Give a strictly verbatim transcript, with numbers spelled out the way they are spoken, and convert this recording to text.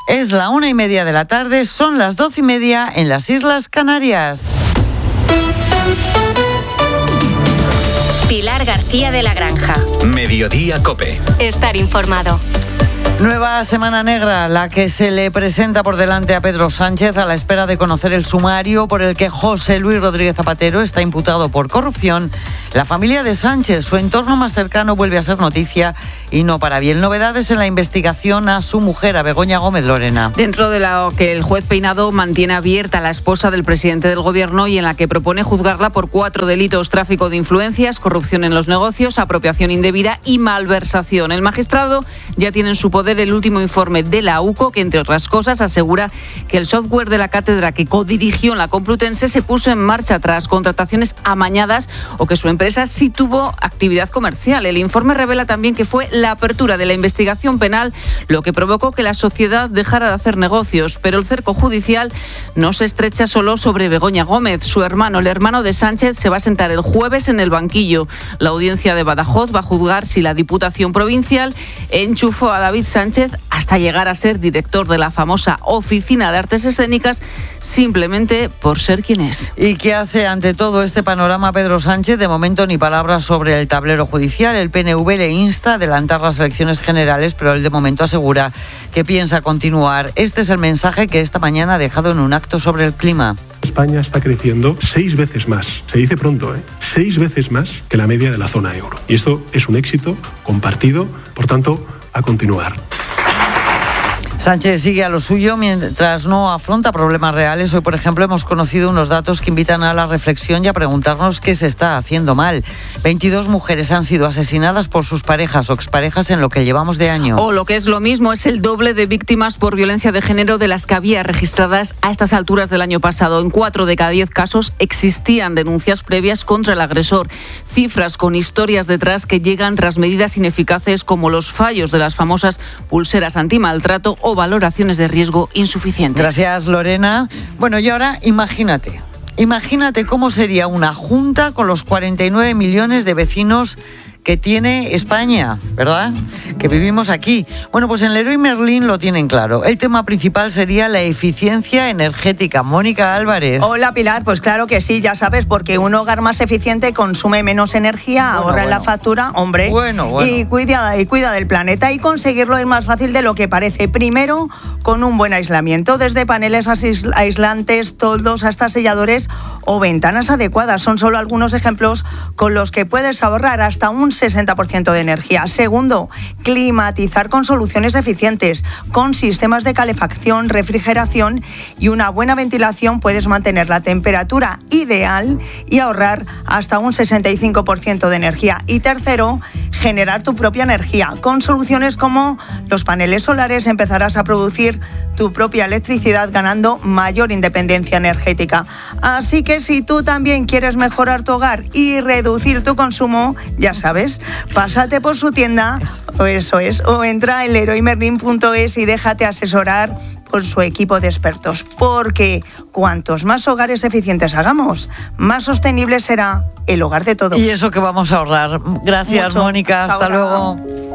Es la una y media de la tarde, son las doce y media en las Islas Canarias. Pilar García de la Granja. Mediodía COPE. Estar informado. Nueva semana negra, la que se le presenta por delante a Pedro Sánchez a la espera de conocer el sumario por el que José Luis Rodríguez Zapatero está imputado por corrupción. La familia de Sánchez, su entorno más cercano, vuelve a ser noticia y no para bien. Novedades en la investigación a su mujer, a Begoña Gómez Lorena. Dentro de lo que el juez Peinado mantiene abierta a la esposa del presidente del gobierno y en la que propone juzgarla por cuatro delitos: tráfico de influencias, corrupción en los negocios, apropiación indebida y malversación. El magistrado ya tiene en su poder el último informe de la U C O, que entre otras cosas asegura que el software de la cátedra que codirigió en la Complutense se puso en marcha tras contrataciones amañadas o que su empresa sí tuvo actividad comercial. El informe revela también que fue la apertura de la investigación penal lo que provocó que la sociedad dejara de hacer negocios, pero el cerco judicial no se estrecha solo sobre Begoña Gómez. Su hermano, el hermano de Sánchez, se va a sentar el jueves en el banquillo. La audiencia de Badajoz va a juzgar si la Diputación Provincial enchufó a David Sánchez hasta llegar a ser director de la famosa Oficina de Artes Escénicas simplemente por ser quien es. ¿Y qué hace ante todo este panorama Pedro Sánchez? De momento ni palabras sobre el tablero judicial. El P N V le insta a adelantar las elecciones generales, pero él de momento asegura que piensa continuar. Este es el mensaje que esta mañana ha dejado en un acto sobre el clima. España está creciendo seis veces más, se dice pronto, ¿eh? seis veces más que la media de la zona euro. Y esto es un éxito compartido, por tanto, a continuar. Sánchez sigue a lo suyo mientras no afronta problemas reales. Hoy, por ejemplo, hemos conocido unos datos que invitan a la reflexión y a preguntarnos qué se está haciendo mal. veintidós mujeres han sido asesinadas por sus parejas o exparejas en lo que llevamos de año. O lo que es lo mismo, es el doble de víctimas por violencia de género de las que había registradas a estas alturas del año pasado. En cuatro de cada diez casos existían denuncias previas contra el agresor. Cifras con historias detrás que llegan tras medidas ineficaces como los fallos de las famosas pulseras antimaltrato o valoraciones de riesgo insuficientes. Gracias, Lorena. Bueno, y ahora imagínate, imagínate cómo sería una junta con los cuarenta y nueve millones de vecinos que tiene España, ¿verdad? Que vivimos aquí. Bueno, pues en Leroy Merlin lo tienen claro. El tema principal sería la eficiencia energética. Mónica Álvarez. Hola, Pilar. Pues claro que sí, ya sabes, porque un hogar más eficiente consume menos energía, bueno, ahorra bueno. en la factura, hombre, bueno, bueno. Y, cuida, y cuida del planeta. Y conseguirlo es más fácil de lo que parece. Primero, con un buen aislamiento, desde paneles aislantes, toldos hasta selladores o ventanas adecuadas. Son solo algunos ejemplos con los que puedes ahorrar hasta un sesenta por ciento de energía. Segundo, climatizar con soluciones eficientes. Con sistemas de calefacción, refrigeración y una buena ventilación puedes mantener la temperatura ideal y ahorrar hasta un sesenta y cinco por ciento de energía. Y tercero, generar tu propia energía. Con soluciones como los paneles solares empezarás a producir tu propia electricidad ganando mayor independencia energética. Así que si tú también quieres mejorar tu hogar y reducir tu consumo, ya sabes, pásate por su tienda, o eso es, o entra en leroy merlin punto es y déjate asesorar por su equipo de expertos, porque cuantos más hogares eficientes hagamos, más sostenible será el hogar de todos. Y eso que vamos a ahorrar. Gracias, Mucho. Mónica. Hasta, Hasta luego.